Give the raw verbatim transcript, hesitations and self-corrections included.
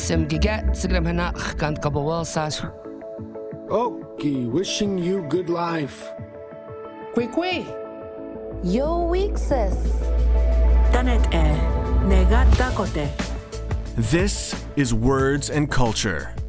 Sim giget sigram hanach gant gabawal sas. Okay, wishing you good life. Kwekwe. Yo Wixes. Tanet e negata kote. This is Words and Culture.